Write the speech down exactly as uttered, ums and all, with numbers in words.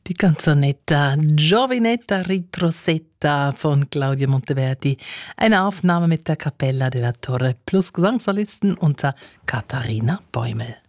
Die Canzonetta Giovinetta Ritrosetta von Claudia Monteverdi. Eine Aufnahme mit der Capella della Torre plus Gesangssolisten unter Katharina Bäumel.